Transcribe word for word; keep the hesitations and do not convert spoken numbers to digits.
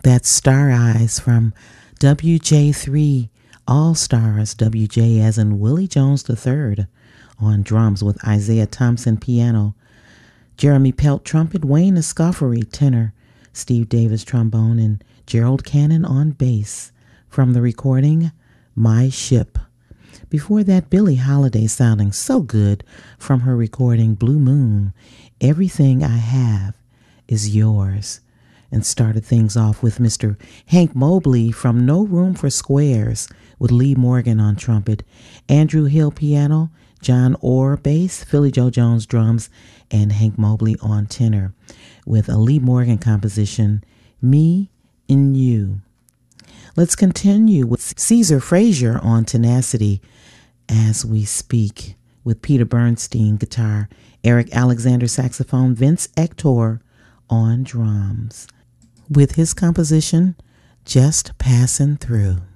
That's Star Eyes from W J three All Stars, W J as in Willie Jones the third on drums with Isaiah Thompson piano, Jeremy Pelt trumpet, Wayne Escoffery tenor, Steve Davis trombone, and Gerald Cannon on bass from the recording My Ship. Before that, Billie Holiday sounding so good from her recording Blue Moon, Everything I Have Is Yours, and started things off with Mister Hank Mobley from No Room for Squares with Lee Morgan on trumpet, Andrew Hill piano, John Orr bass, Philly Joe Jones drums, and Hank Mobley on tenor with a Lee Morgan composition, Me and You. Let's continue with Caesar Frazier on tenacity as we speak with Peter Bernstein guitar, Eric Alexander saxophone, Vince Ector on drums with his composition, Just Passing Through.